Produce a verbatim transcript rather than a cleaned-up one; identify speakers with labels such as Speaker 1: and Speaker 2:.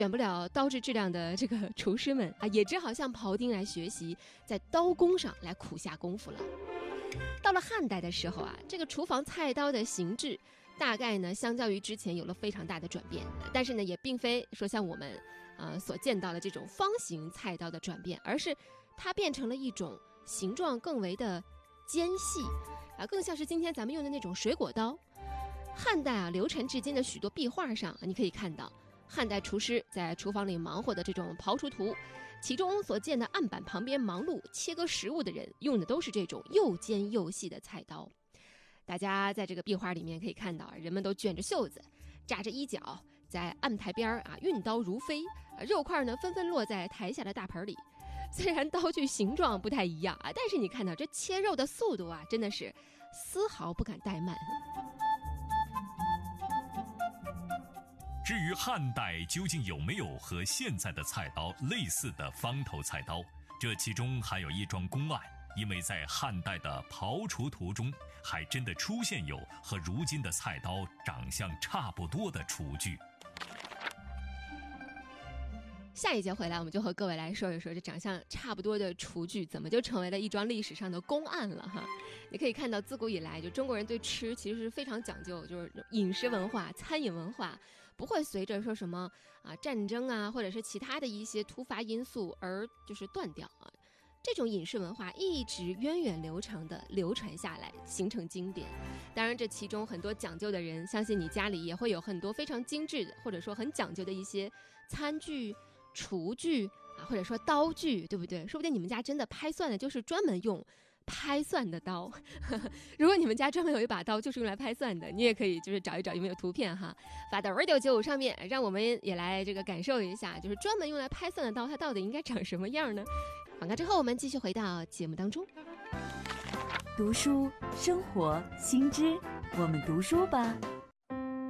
Speaker 1: 远不了刀质质量的这个厨师们啊，也只好向庖丁来学习，在刀工上来苦下功夫了。到了汉代的时候啊，这个厨房菜刀的形制大概呢，相较于之前有了非常大的转变，但是呢，也并非说像我们呃所见到的这种方形菜刀的转变，而是它变成了一种形状更为的尖细啊，更像是今天咱们用的那种水果刀。汉代啊，流传至今的许多壁画上，你可以看到汉代厨师在厨房里忙活的这种刨除图，其中所见的案板旁边忙碌切割食物的人，用的都是这种又尖又细的菜刀。大家在这个壁画里面可以看到，人们都卷着袖子，扎着衣角，在案台边啊运刀如飞，肉块呢纷纷落在台下的大盆里。虽然刀具形状不太一样啊，但是你看到这切肉的速度啊，真的是丝毫不敢怠慢。
Speaker 2: 至于汉代究竟有没有和现在的菜刀类似的方头菜刀，这其中还有一桩公案，因为在汉代的刨除图中，还真的出现有和如今的菜刀长相差不多的厨具。
Speaker 1: 下一节回来，我们就和各位来说一说这长相差不多的厨具怎么就成为了一桩历史上的公案了哈。你可以看到，自古以来就中国人对吃其实是非常讲究，就是饮食文化、餐饮文化不会随着说什么啊战争啊或者是其他的一些突发因素而就是断掉啊。这种饮食文化一直源远流长的流传下来，形成经典。当然这其中很多讲究的人，相信你家里也会有很多非常精致的或者说很讲究的一些餐具、厨具啊，或者说刀具，对不对？说不定你们家真的拍蒜的就是专门用拍蒜的刀如果你们家专门有一把刀就是用来拍蒜的，你也可以就是找一找有没有图片哈，发到 radio 九五上面，让我们也来这个感受一下，就是专门用来拍蒜的刀它到底应该长什么样呢？广告之后我们继续回到节目当中。
Speaker 3: 读书生活新知，我们读书吧。